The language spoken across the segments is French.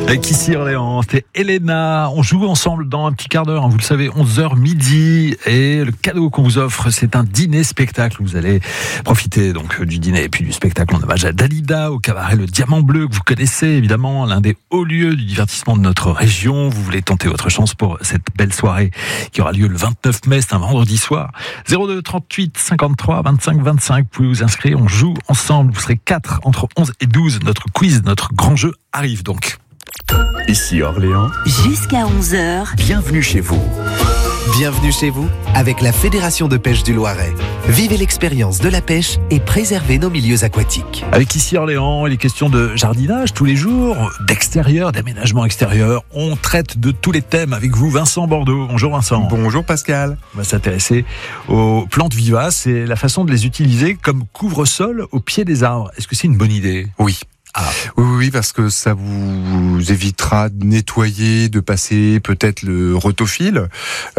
Avec ici Orléans, c'est Elena. On joue ensemble dans un petit quart d'heure, vous le savez, 11h midi. Et le cadeau qu'on vous offre, c'est un dîner-spectacle. Vous allez profiter donc du dîner et puis du spectacle en hommage à Dalida, au cabaret Le Diamant Bleu, que vous connaissez évidemment, l'un des hauts lieux du divertissement de notre région. Vous voulez tenter votre chance pour cette belle soirée qui aura lieu le 29 mai, c'est un vendredi soir. 02 38 53 25 25, vous pouvez vous inscrire, on joue ensemble. Vous serez 4 entre 11 et 12. Notre quiz, notre grand jeu arrive donc. Ici Orléans, jusqu'à 11h. bienvenue chez vous. Bienvenue chez vous avec la Fédération de pêche du Loiret. Vivez l'expérience de la pêche et préservez nos milieux aquatiques. Avec ici Orléans, il est question de jardinage tous les jours, d'extérieur, d'aménagement extérieur. On traite de tous les thèmes avec vous, Vincent Bordeaux. Bonjour Vincent. Bonjour Pascal. On va s'intéresser aux plantes vivaces et la façon de les utiliser comme couvre-sol au pied des arbres. Est-ce que c'est une bonne idée ? Oui. Oui, parce que ça vous évitera de nettoyer, de passer peut-être le rotophile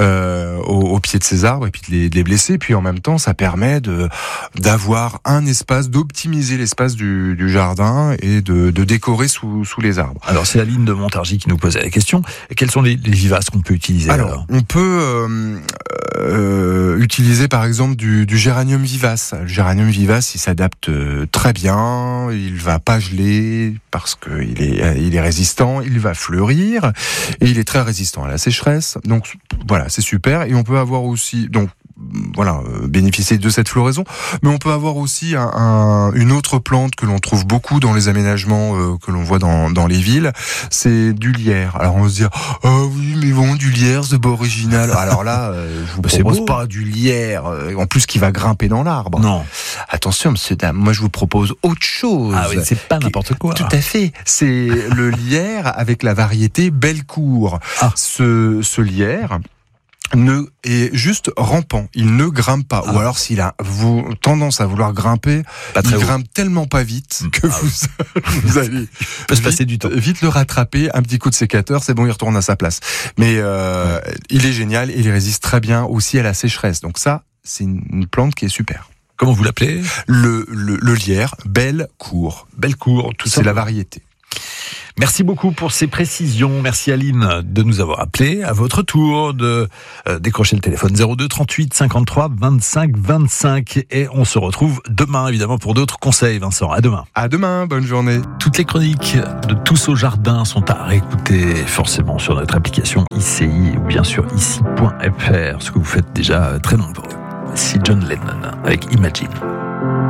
au pied de ces arbres et puis de les blesser. Puis en même temps, ça permet d'avoir un espace, d'optimiser l'espace du jardin et de décorer sous les arbres. Alors c'est Aline de Montargis qui nous posait la question. Quels sont les vivaces qu'on peut utiliser ? Alors on peut utiliser par exemple du géranium vivace. Le géranium vivace, il s'adapte très bien, il va pas geler parce qu'il est résistant, il va fleurir et il est très résistant à la sécheresse. Donc voilà, c'est super. Et on peut avoir aussi bénéficier de cette floraison, mais on peut avoir aussi une autre plante que l'on trouve beaucoup dans les aménagements que l'on voit dans les villes, c'est du lierre. Alors on se dit oui mais bon, du lierre c'est pas original. Alors là je vous propose pas du lierre en plus qui va grimper dans l'arbre. Non. Attention monsieur dame, moi je vous propose autre chose. Ah oui, c'est pas n'importe quoi. Tout à fait, c'est le lierre avec la variété Bellecour. Ce lierre est juste rampant, il ne grimpe pas. Ou alors s'il a tendance à vouloir grimper, il grimpe tellement pas vite que vous allez se passer du temps. Vite le rattraper, un petit coup de sécateur, c'est bon, il retourne à sa place. Mais il est génial, il résiste très bien aussi à la sécheresse. Donc ça, c'est une plante qui est super. Comment vous l'appelez ? Le lierre Bellecour. Bellecour, tout ça. C'est la variété. Merci beaucoup pour ces précisions. Merci Aline de nous avoir appelés. À votre tour de décrocher le téléphone 02 38 53 25 25. Et on se retrouve demain, évidemment, pour d'autres conseils, Vincent. À demain. À demain, bonne journée. Toutes les chroniques de Tous au Jardin sont à réécouter forcément sur notre application ICI ou bien sûr ici.fr, ce que vous faites déjà très nombreux. Voici John Lennon avec Imagine.